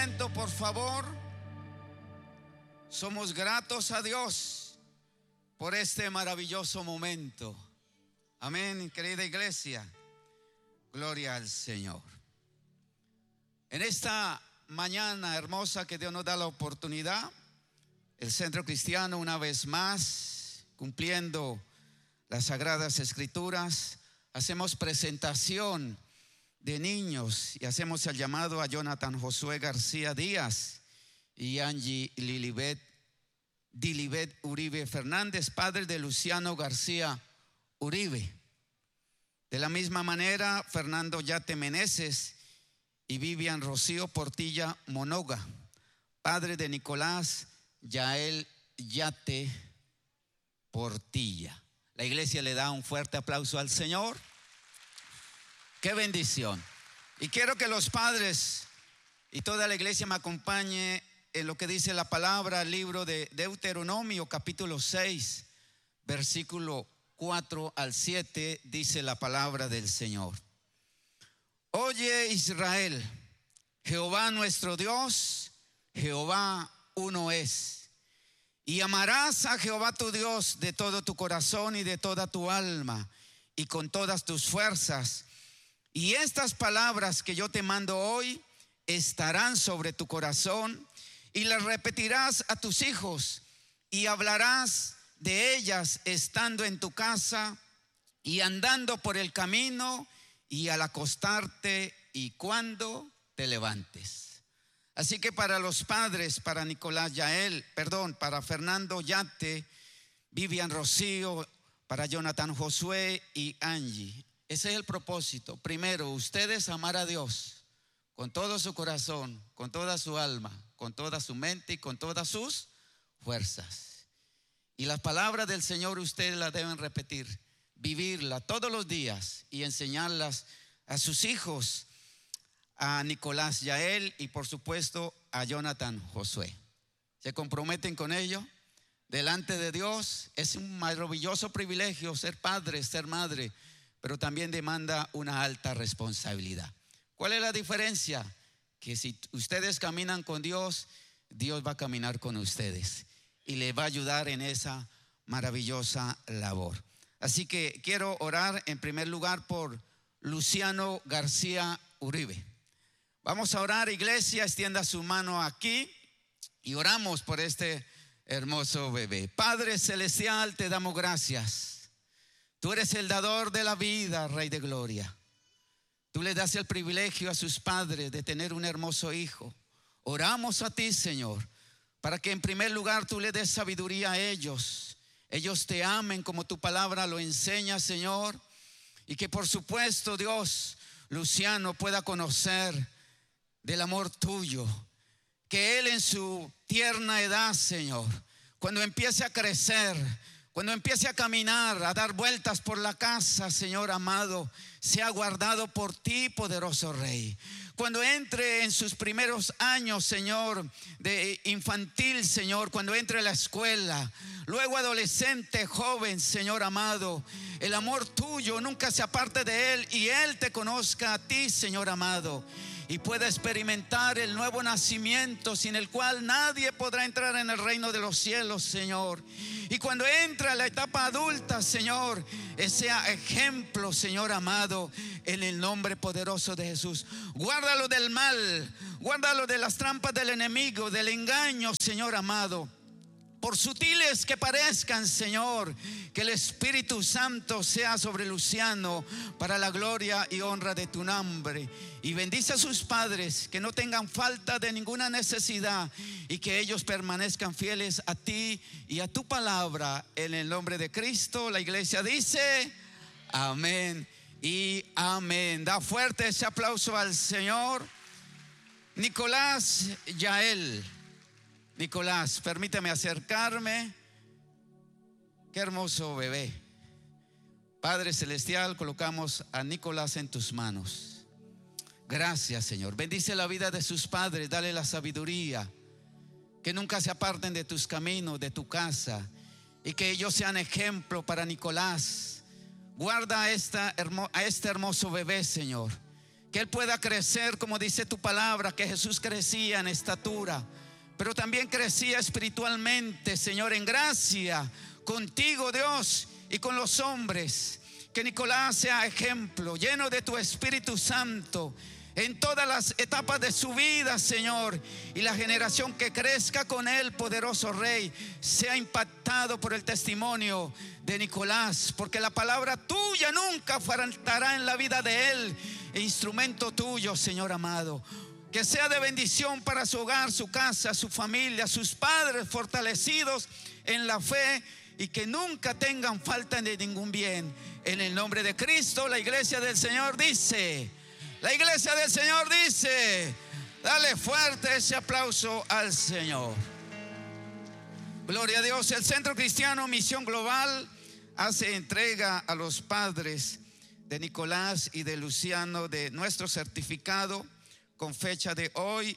asiento, por favor. Somos gratos a Dios por este maravilloso momento. Amén, querida iglesia. Gloria al Señor. En esta mañana hermosa que Dios nos da la oportunidad, el Centro Cristiano una vez más, cumpliendo las Sagradas Escrituras, hacemos presentación de niños y hacemos el llamado a Jonathan Josué García Díaz y Angie Dilibet Uribe Fernández, padre de Luciano García Uribe. De la misma manera, Fernando Yate Meneses y Vivian Rocío Portilla Monoga, padre de Nicolás Yael Yate Portilla. La iglesia le da un fuerte aplauso al Señor. ¡Qué bendición! Y quiero que los padres y toda la iglesia me acompañe en lo que dice la palabra, el libro de Deuteronomio, capítulo 6, versículo 4 al 7, dice la palabra del Señor. Oye Israel, Jehová nuestro Dios, Jehová uno es. Y amarás a Jehová tu Dios de todo tu corazón y de toda tu alma y con todas tus fuerzas. Y estas palabras que yo te mando hoy estarán sobre tu corazón y las repetirás a tus hijos y hablarás de ellas estando en tu casa y andando por el camino y al acostarte y cuando te levantes. Así que para los padres, para para Fernando Yate, Vivian Rocío, para Jonathan Josué y Angie, ese es el propósito. Primero, ustedes amar a Dios con todo su corazón, con toda su alma, con toda su mente y con todas sus fuerzas. Y las palabras del Señor ustedes las deben repetir, vivirla todos los días y enseñarlas a sus hijos, a Nicolás Yael y por supuesto a Jonathan Josué. ¿Se comprometen con ello? Delante de Dios es un maravilloso privilegio ser padre, ser madre, pero también demanda una alta responsabilidad. ¿Cuál es la diferencia? Que si ustedes caminan con Dios, Dios va a caminar con ustedes y les va a ayudar en esa maravillosa labor. Así que quiero orar en primer lugar por Luciano García Uribe. Vamos a orar, iglesia, extienda su mano aquí y oramos por este hermoso bebé. Padre celestial, te damos gracias. Tú eres el dador de la vida, Rey de gloria. Tú le das el privilegio a sus padres de tener un hermoso hijo. Oramos a ti, Señor, para que en primer lugar tú le des sabiduría a ellos. Ellos te amen como tu palabra lo enseña, Señor. Y que por supuesto, Dios, Luciano pueda conocer del amor tuyo. Que él en su tierna edad, Señor, cuando empiece a crecer, cuando empiece a caminar, a dar vueltas por la casa, Señor amado, sea guardado por ti, poderoso Rey. Cuando entre en sus primeros años, Señor, de infantil, Señor, cuando entre a la escuela, luego adolescente, joven, Señor amado, el amor tuyo nunca se aparte de él y él te conozca a ti, Señor amado, y pueda experimentar el nuevo nacimiento sin el cual nadie podrá entrar en el reino de los cielos, Señor. Y cuando entra a la etapa adulta, Señor, sea ejemplo, Señor amado, en el nombre poderoso de Jesús. Guárdalo del mal, guárdalo de las trampas del enemigo, del engaño, Señor amado. Por sutiles que parezcan, Señor, que el Espíritu Santo sea sobre Luciano para la gloria y honra de tu nombre. Y bendice a sus padres, que no tengan falta de ninguna necesidad y que ellos permanezcan fieles a ti y a tu palabra. En el nombre de Cristo, la iglesia dice amén y amén. Da fuerte ese aplauso al Señor. Nicolás Yael. Nicolás, permíteme acercarme. Qué hermoso bebé. Padre celestial, colocamos a Nicolás en tus manos. Gracias, Señor. Bendice la vida de sus padres, dale la sabiduría, que nunca se aparten de tus caminos, de tu casa, y que ellos sean ejemplo para Nicolás. Guarda a este hermoso bebé, Señor, que él pueda crecer, como dice tu palabra, que Jesús crecía en estatura, pero también crecía espiritualmente, Señor, en gracia contigo, Dios, y con los hombres. Que Nicolás sea ejemplo, lleno de tu Espíritu Santo en todas las etapas de su vida, Señor, y la generación que crezca con él, poderoso Rey, sea impactado por el testimonio de Nicolás, porque la palabra tuya nunca faltará en la vida de él, instrumento tuyo, Señor amado. Que sea de bendición para su hogar, su casa, su familia, sus padres fortalecidos en la fe, y que nunca tengan falta de ningún bien. En el nombre de Cristo, la iglesia del Señor dice, la iglesia del Señor dice, dale fuerte ese aplauso al Señor. Gloria a Dios. El Centro Cristiano Misión Global hace entrega a los padres de Nicolás y de Luciano de nuestro certificado con fecha de hoy,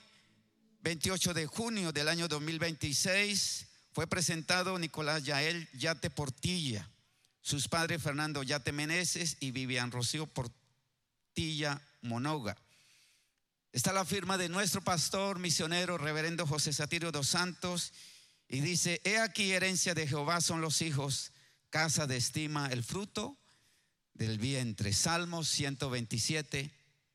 28 de junio del año 2026. Fue presentado Nicolás Yael Yate Portilla, sus padres Fernando Yate Meneses y Vivian Rocío Portilla Monoga. Está la firma de nuestro pastor misionero reverendo José Satirio dos Santos, y dice: he aquí, herencia de Jehová son los hijos, casa de estima el fruto del vientre. Salmos 127,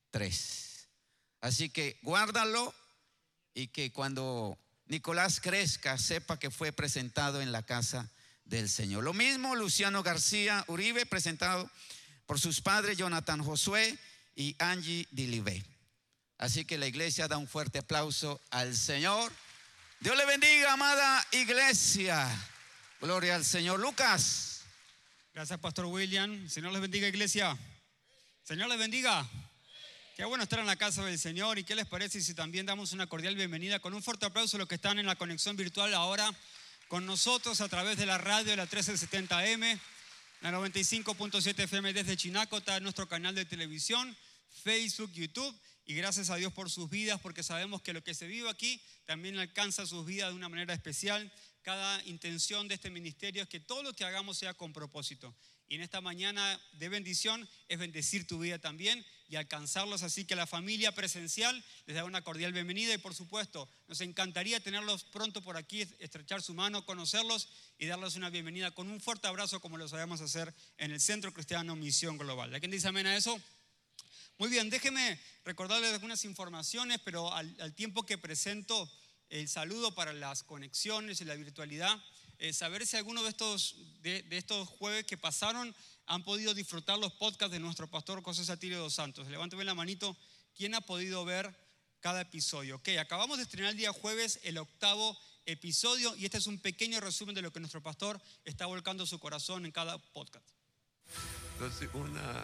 3. Así que guárdalo, y que cuando Nicolás crezca sepa que fue presentado en la casa del Señor. Lo mismo Luciano García Uribe, presentado por sus padres Jonathan Josué y Angie Dilivé. Así que la iglesia da un fuerte aplauso al Señor. Dios le bendiga, amada iglesia. Gloria al Señor. Lucas. Gracias, Pastor William. Señor les bendiga, iglesia. Señor les bendiga. Qué bueno estar en la casa del Señor. ¿Y qué les parece si también damos una cordial bienvenida con un fuerte aplauso a los que están en la conexión virtual ahora con nosotros a través de la radio de la 1370M, la 95.7 FM desde Chinacota, nuestro canal de televisión, Facebook, YouTube? Y gracias a Dios por sus vidas, porque sabemos que lo que se vive aquí también alcanza sus vidas de una manera especial. Cada intención de este ministerio es que todo lo que hagamos sea con propósito. Y en esta mañana de bendición es bendecir tu vida también y alcanzarlos. Así que la familia presencial les da una cordial bienvenida, y por supuesto nos encantaría tenerlos pronto por aquí, estrechar su mano, conocerlos y darles una bienvenida con un fuerte abrazo, como lo sabemos hacer en el Centro Cristiano Misión Global. ¿Quién dice amén a eso? Muy bien, déjenme recordarles algunas informaciones, pero al tiempo que presento el saludo para las conexiones y la virtualidad, saber si alguno de estos jueves que pasaron han podido disfrutar los podcasts de nuestro pastor José Satirio dos Santos. Levánteme la manito, ¿quién ha podido ver cada episodio? Ok, acabamos de estrenar el día jueves el 8º episodio, y este es un pequeño resumen de lo que nuestro pastor está volcando su corazón en cada podcast. Entonces, una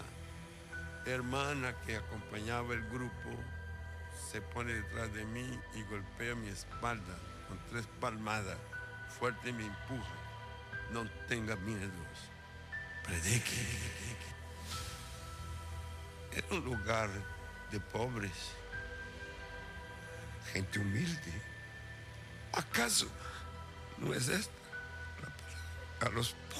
hermana que acompañaba el grupo se pone detrás de mí y golpea mi espalda con 3 palmadas fuerte y me empuja. No tenga miedo, predique. Era un lugar de pobres, gente humilde. ¿Acaso no es esta la palabra a los pobres?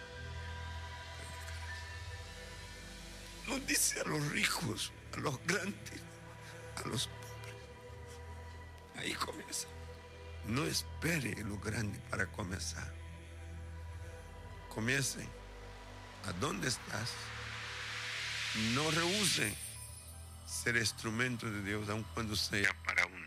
No dice a los ricos, a los grandes, a los pobres. Ahí comienza. No espere lo grande para comenzar. Comience a dónde estás. No rehúse ser instrumento de Dios, aun cuando sea para uno.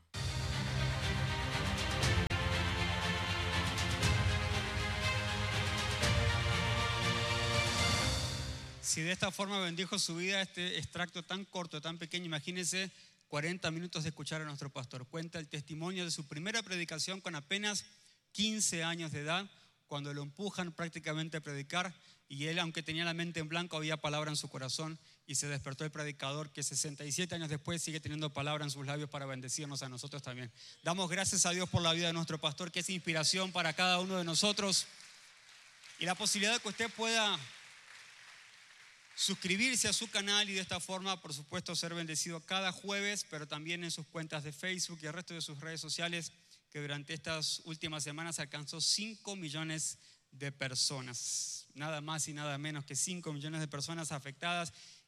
Si de esta forma bendijo su vida este extracto tan corto, tan pequeño, imagínense 40 minutos de escuchar a nuestro pastor. Cuenta el testimonio de su primera predicación con apenas 15 años de edad, cuando lo empujan prácticamente a predicar, y él, aunque tenía la mente en blanco, había palabra en su corazón, y se despertó el predicador que 67 años después sigue teniendo palabra en sus labios para bendecirnos a nosotros también. Damos gracias a Dios por la vida de nuestro pastor, que es inspiración para cada uno de nosotros, y la posibilidad de que usted pueda suscribirse a su canal y de esta forma, por supuesto, ser bendecido cada jueves, pero también en sus cuentas de Facebook y el resto de sus redes sociales, que durante estas últimas semanas alcanzó 5 millones de personas. Nada más y nada menos que 5 millones de personas afectadas.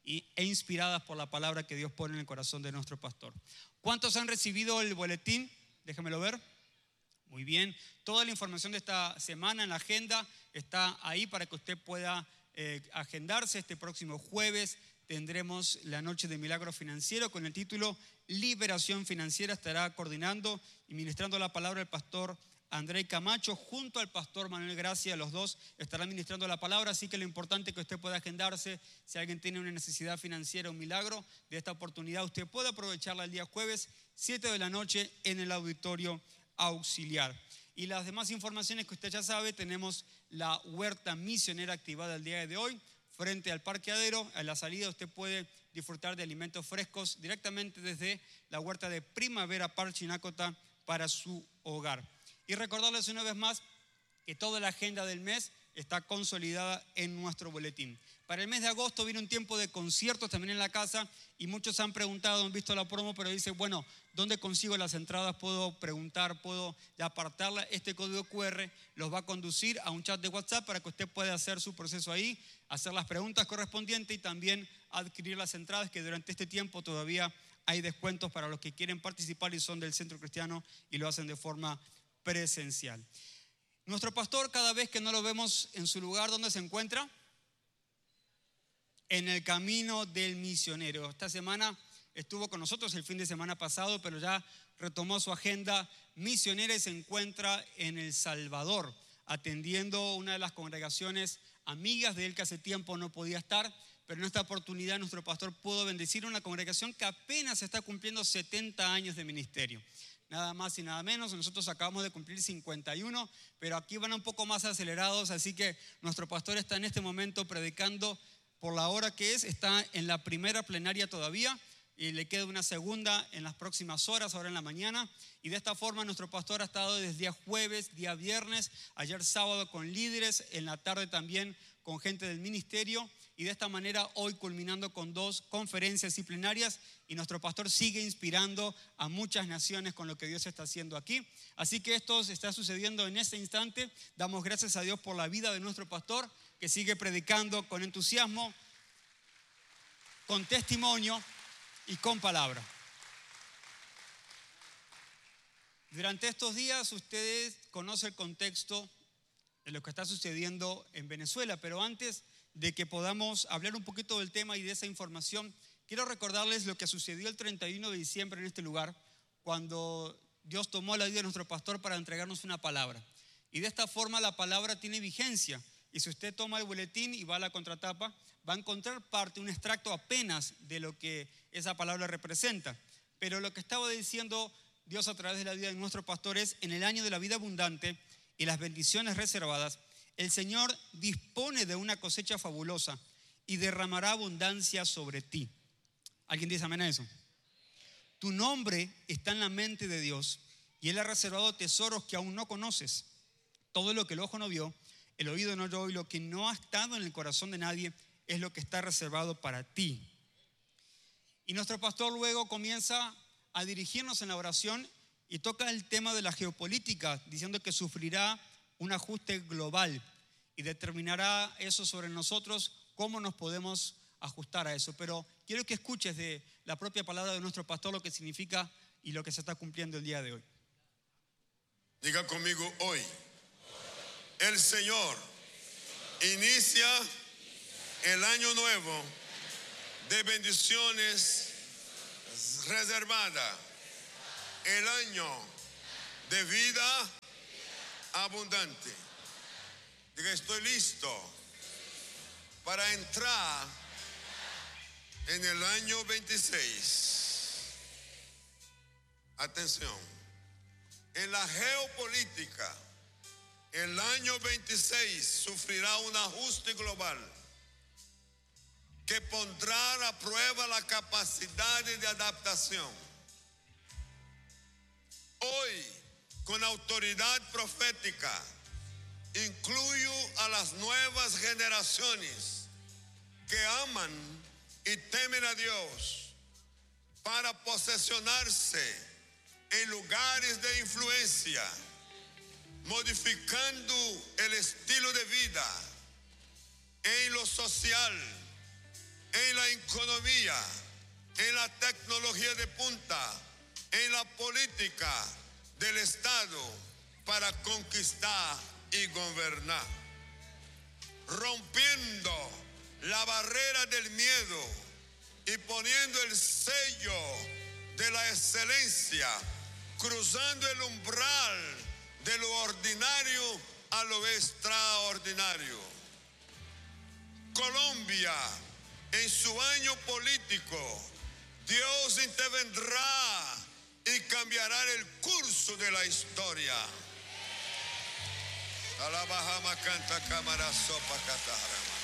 e inspiradas por la palabra que Dios pone en el corazón de nuestro pastor. ¿Cuántos han recibido el boletín? Déjamelo ver. Muy bien. Toda la información de esta semana en la agenda está ahí para que usted pueda agendarse. Este próximo jueves tendremos la noche de milagro financiero con el título Liberación Financiera. Estará coordinando y ministrando la palabra el pastor André Camacho junto al pastor Manuel Gracia. Los dos estarán ministrando la palabra, así que lo importante es que usted pueda agendarse. Si alguien tiene una necesidad financiera, un milagro de esta oportunidad, usted puede aprovecharla el día jueves 7 de la noche en el auditorio auxiliar. Y las demás informaciones que usted ya sabe, tenemos la huerta misionera activada el día de hoy frente al parqueadero. A la salida usted puede disfrutar de alimentos frescos directamente desde la huerta de Primavera Park Chinacota para su hogar. Y recordarles una vez más que toda la agenda del mes está consolidada en nuestro boletín. Para el mes de agosto viene un tiempo de conciertos también en la casa y muchos han preguntado, han visto la promo, pero dicen, bueno, ¿dónde consigo las entradas? ¿Puedo preguntar? ¿Puedo ya apartarla? Este código QR los va a conducir a un chat de WhatsApp para que usted pueda hacer su proceso ahí, hacer las preguntas correspondientes y también adquirir las entradas, que durante este tiempo todavía hay descuentos para los que quieren participar y son del Centro Cristiano y lo hacen de forma presencial. Nuestro pastor, cada vez que no lo vemos en su lugar, ¿dónde se encuentra? En el camino del misionero. Esta semana estuvo con nosotros el fin de semana pasado, pero ya retomó su agenda misionera y se encuentra en El Salvador, atendiendo una de las congregaciones amigas de él que hace tiempo no podía estar, pero en esta oportunidad nuestro pastor pudo bendecir una congregación que apenas está cumpliendo 70 años de ministerio. Nada más y nada menos, nosotros acabamos de cumplir 51, pero aquí van un poco más acelerados, así que nuestro pastor está en este momento predicando por la hora que es, está en la primera plenaria todavía y le queda una segunda en las próximas horas, ahora en la mañana, y de esta forma nuestro pastor ha estado desde día jueves, día viernes, ayer sábado con líderes, en la tarde también con gente del ministerio, y de esta manera hoy culminando con 2 conferencias y plenarias, y nuestro pastor sigue inspirando a muchas naciones con lo que Dios está haciendo aquí. Así que esto está sucediendo en este instante. Damos gracias a Dios por la vida de nuestro pastor, que sigue predicando con entusiasmo, con testimonio y con palabra. Durante estos días ustedes conocen el contexto de lo que está sucediendo en Venezuela, pero antes de que podamos hablar un poquito del tema y de esa información, quiero recordarles lo que sucedió el 31 de diciembre en este lugar, cuando Dios tomó la vida de nuestro pastor para entregarnos una palabra. Y de esta forma la palabra tiene vigencia. Y si usted toma el boletín y va a la contratapa, va a encontrar un extracto apenas de lo que esa palabra representa. Pero lo que estaba diciendo Dios a través de la vida de nuestro pastor es: en el año de la vida abundante y las bendiciones reservadas, el Señor dispone de una cosecha fabulosa y derramará abundancia sobre ti. ¿Alguien dice amén a eso? Tu nombre está en la mente de Dios y Él ha reservado tesoros que aún no conoces. Todo lo que el ojo no vio, el oído no oyó y lo que no ha estado en el corazón de nadie es lo que está reservado para ti. Y nuestro pastor luego comienza a dirigirnos en la oración y toca el tema de la geopolítica, diciendo que sufrirá un ajuste global y determinará eso sobre nosotros, cómo nos podemos ajustar a eso. Pero quiero que escuches de la propia palabra de nuestro pastor lo que significa y lo que se está cumpliendo el día de hoy. Diga conmigo hoy. El Señor inicia el año nuevo de bendiciones reservada, el año de vida abundante. Diga, estoy listo para entrar en el año 26. Atención, en la geopolítica, el año 26 sufrirá un ajuste global que pondrá a prueba la capacidad de adaptación. Hoy, con autoridad profética, incluyo a las nuevas generaciones que aman y temen a Dios para posesionarse en lugares de influencia, modificando el estilo de vida en lo social, en la economía, en la tecnología de punta, en la política del Estado para conquistar y gobernar, rompiendo la barrera del miedo y poniendo el sello de la excelencia, cruzando el umbral de lo ordinario a lo extraordinario. Colombia, en su año político, Dios intervendrá y cambiará el curso de la historia. Alabahama canta cámara sopa catajarama.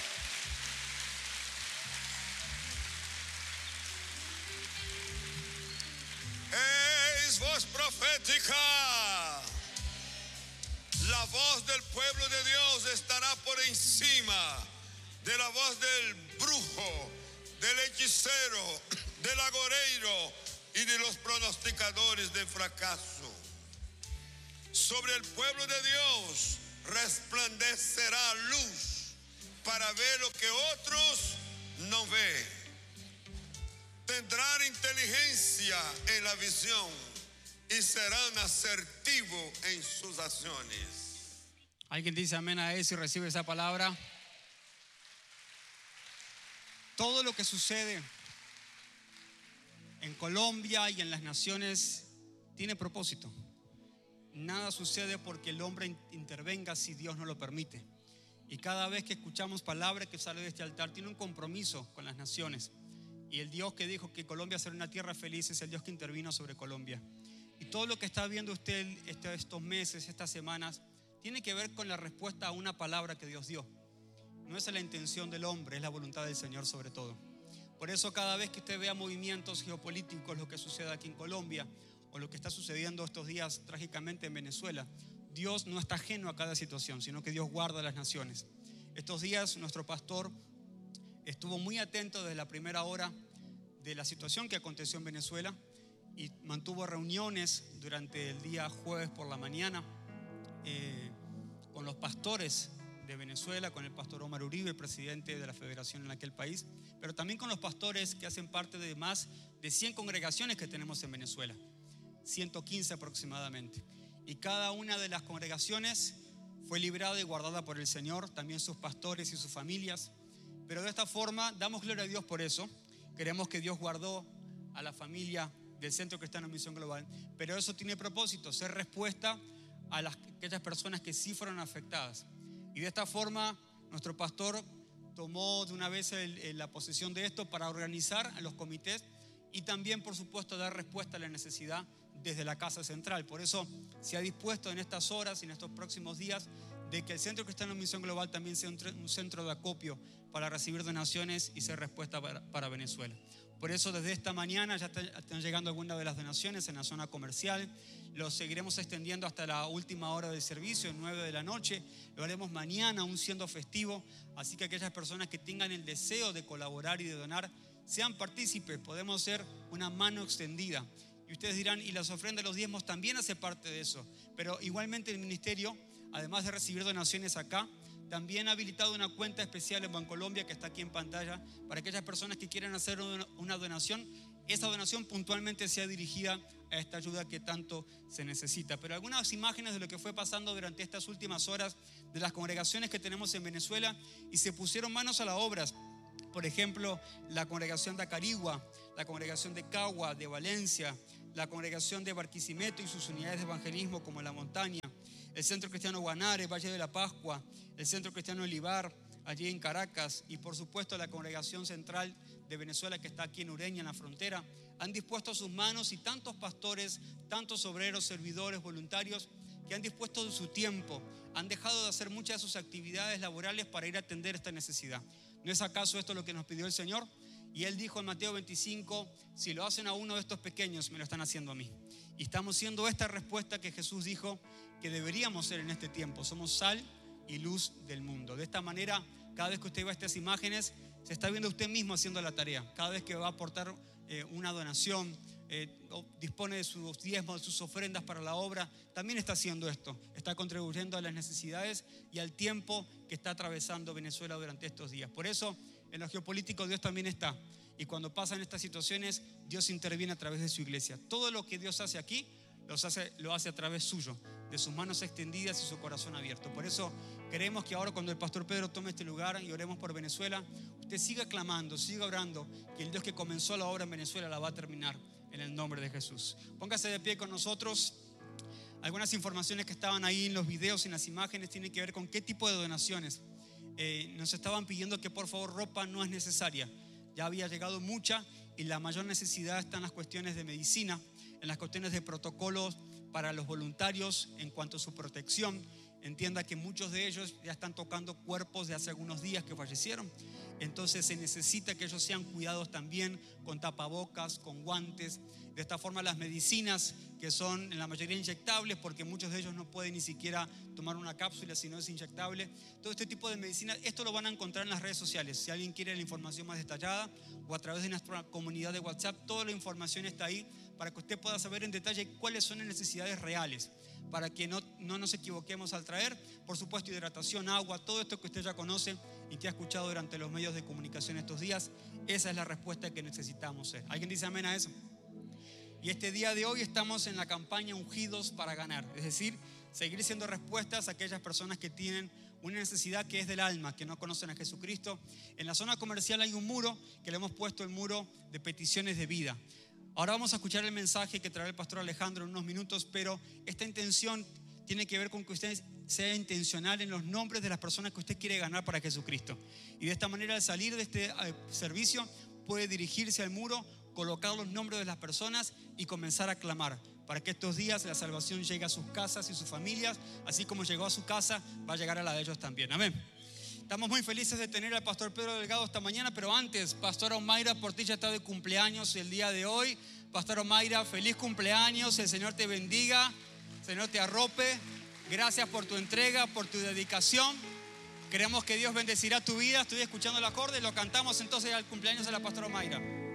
Es voz profética. La voz del pueblo de Dios estará por encima de la voz del brujo, del hechicero, del agoreiro y de los pronosticadores de fracaso. Sobre el pueblo de Dios resplandecerá luz para ver lo que otros no ven. Tendrán inteligencia en la visión y serán asertivos en sus acciones. ¿Alguien dice amén a eso y recibe esa palabra? Todo lo que sucede en Colombia y en las naciones tiene propósito. Nada sucede porque el hombre intervenga si Dios no lo permite. Y cada vez que escuchamos palabra que sale de este altar tiene un compromiso con las naciones. Y el Dios que dijo que Colombia será una tierra feliz es el Dios que intervino sobre Colombia. Y todo lo que está viendo usted estos meses, estas semanas, tiene que ver con la respuesta a una palabra que Dios dio. No es la intención del hombre, es la voluntad del Señor sobre todo. Por eso cada vez que usted vea movimientos geopolíticos, lo que sucede aquí en Colombia o lo que está sucediendo estos días trágicamente en Venezuela, Dios no está ajeno a cada situación, sino que Dios guarda las naciones. Estos días nuestro pastor estuvo muy atento desde la primera hora de la situación que aconteció en Venezuela y mantuvo reuniones durante el día jueves por la mañana con los pastores de Venezuela, con el pastor Omar Uribe, el presidente de la federación en aquel país, pero también con los pastores que hacen parte de más de 100 congregaciones que tenemos en Venezuela, 115 aproximadamente. Y cada una de las congregaciones fue librada y guardada por el Señor, también sus pastores y sus familias. Pero de esta forma damos gloria a Dios por eso. Queremos que Dios guardó a la familia del Centro Cristiano Misión Global, pero eso tiene propósito, ser respuesta a aquellas personas que sí fueron afectadas. Y de esta forma nuestro pastor tomó de una vez la posesión de esto para organizar a los comités y también, por supuesto, dar respuesta a la necesidad desde la Casa Central. Por eso se ha dispuesto en estas horas y en estos próximos días de que el Centro Cristiano Misión Global también sea un centro de acopio para recibir donaciones y ser respuesta para Venezuela. Por eso desde esta mañana ya están llegando algunas de las donaciones en la zona comercial. Lo seguiremos extendiendo hasta la última hora del servicio, 9 de la noche. Lo haremos mañana, aún siendo festivo. Así que aquellas personas que tengan el deseo de colaborar y de donar, sean partícipes. Podemos ser una mano extendida. Y ustedes dirán, y las ofrendas de los diezmos también hace parte de eso. Pero igualmente el ministerio, además de recibir donaciones acá, también ha habilitado una cuenta especial en Bancolombia que está aquí en pantalla para aquellas personas que quieran hacer una donación. Esa donación puntualmente sea dirigida a esta ayuda que tanto se necesita. Pero algunas imágenes de lo que fue pasando durante estas últimas horas de las congregaciones que tenemos en Venezuela y se pusieron manos a la obra. Por ejemplo, la congregación de Acarigua, la congregación de Cagua, de Valencia, la congregación de Barquisimeto y sus unidades de evangelismo como La Montaña, el Centro Cristiano Guanare, Valle de la Pascua, el Centro Cristiano Olivar, allí en Caracas, y por supuesto la Congregación Central de Venezuela que está aquí en Ureña, en la frontera, han dispuesto sus manos y tantos pastores, tantos obreros, servidores, voluntarios que han dispuesto de su tiempo, han dejado de hacer muchas de sus actividades laborales para ir a atender esta necesidad. ¿No es acaso esto lo que nos pidió el Señor? Y Él dijo en Mateo 25, si lo hacen a uno de estos pequeños, me lo están haciendo a mí. Y estamos siendo esta respuesta que Jesús dijo que deberíamos ser en este tiempo. Somos sal y luz del mundo. De esta manera, cada vez que usted ve estas imágenes, se está viendo usted mismo haciendo la tarea. Cada vez que va a aportar una donación, dispone de sus diezmos, de sus ofrendas para la obra, también está haciendo esto. Está contribuyendo a las necesidades y al tiempo que está atravesando Venezuela durante estos días. Por eso, en lo geopolítico Dios también está. Y cuando pasan estas situaciones, Dios interviene a través de su iglesia. Todo lo que Dios hace aquí, lo hace a través suyo, de sus manos extendidas y su corazón abierto. Por eso queremos que ahora, cuando el pastor Pedro tome este lugar y oremos por Venezuela, usted siga clamando, siga orando, que el Dios que comenzó la obra en Venezuela la va a terminar en el nombre de Jesús. Póngase de pie con nosotros. Algunas informaciones que estaban ahí en los videos y en las imágenes tienen que ver con qué tipo de donaciones. Nos estaban pidiendo que por favor ropa no es necesaria. Ya había llegado mucha y la mayor necesidad está en las cuestiones de medicina, en las cuestiones de protocolos para los voluntarios en cuanto a su protección. Entienda que muchos de ellos ya están tocando cuerpos de hace algunos días que fallecieron. Entonces se necesita que ellos sean cuidados también con tapabocas, con guantes. De esta forma las medicinas, que son en la mayoría inyectables, porque muchos de ellos no pueden ni siquiera tomar una cápsula si no es inyectable. Todo este tipo de medicinas, esto lo van a encontrar en las redes sociales. Si alguien quiere la información más detallada o a través de nuestra comunidad de WhatsApp, toda la información está ahí para que usted pueda saber en detalle cuáles son las necesidades reales, para que no nos equivoquemos al traer. Por supuesto, hidratación, agua, todo esto que usted ya conoce y que ha escuchado durante los medios de comunicación estos días. Esa es la respuesta que necesitamos ser. ¿Alguien dice amén a eso? Y este día de hoy estamos en la campaña Ungidos para Ganar, es decir, seguir siendo respuestas a aquellas personas que tienen una necesidad que es del alma, que no conocen a Jesucristo. En la zona comercial hay un muro que le hemos puesto el muro de peticiones de vida. Ahora vamos a escuchar el mensaje que traerá el pastor Alejandro en unos minutos, pero esta intención tiene que ver con que usted sea intencional en los nombres de las personas que usted quiere ganar para Jesucristo. Y de esta manera, al salir de este servicio, puede dirigirse al muro, colocar los nombres de las personas y comenzar a clamar para que estos días la salvación llegue a sus casas y sus familias, así como llegó a su casa, va a llegar a la de ellos también. Amén. Estamos muy felices de tener al pastor Pedro Delgado esta mañana, pero antes, pastora Omaira Portilla está de cumpleaños el día de hoy. Pastora Omaira, feliz cumpleaños, el Señor te bendiga, el Señor te arrope. Gracias por tu entrega, por tu dedicación. Creemos que Dios bendecirá tu vida. Estoy escuchando el acorde, lo cantamos entonces al cumpleaños de la pastora Omaira.